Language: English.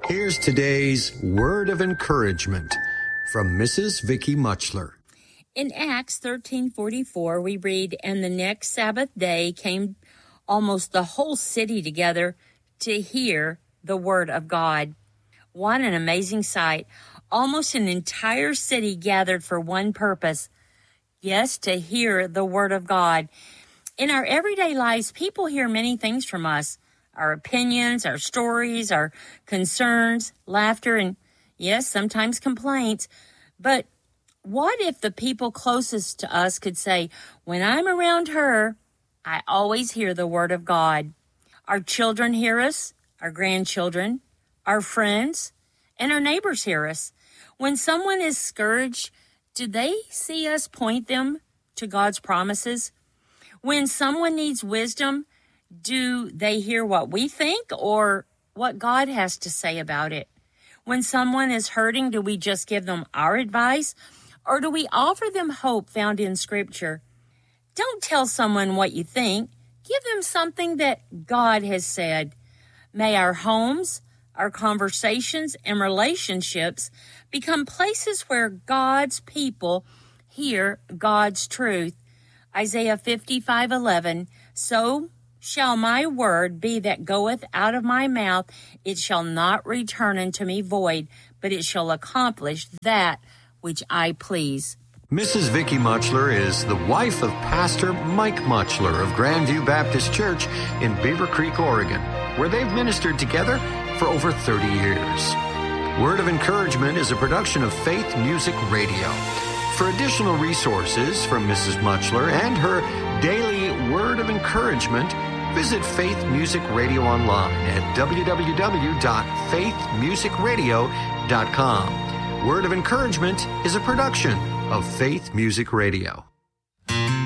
Here's today's word of encouragement from Mrs. Vicky Muchler. In Acts 13:44, we read, "And the next Sabbath day came almost the whole city together to hear the word of God." What an amazing sight. Almost an entire city gathered for one purpose. Yes, to hear the word of God. In our everyday lives, people hear many things from us. Our opinions, our stories, our concerns, laughter, and yes, sometimes complaints. But what if the people closest to us could say, "When I'm around her, I always hear the word of God." Our children hear us, our grandchildren, our friends, and our neighbors hear us. When someone is scourged, do they see us point them to God's promises? When someone needs wisdom, do they hear what we think or what God has to say about it? When someone is hurting, do we just give them our advice, or do we offer them hope found in Scripture? Don't tell someone what you think. Give them something that God has said. May our homes, our conversations, and relationships become places where God's people hear God's truth. Isaiah 55:11, "So shall my word be that goeth out of my mouth. It shall not return unto me void, but it shall accomplish that which I please." Mrs. Vicky Muchler is the wife of Pastor Mike Muchler of Grandview Baptist Church in Beaver Creek, Oregon, where they've ministered together for over 30 years. Word of Encouragement is a production of Faith Music Radio. For additional resources from Mrs. Muchler and her daily Word of Encouragement, visit Faith Music Radio online at www.faithmusicradio.com. Word of Encouragement is a production of Faith Music Radio.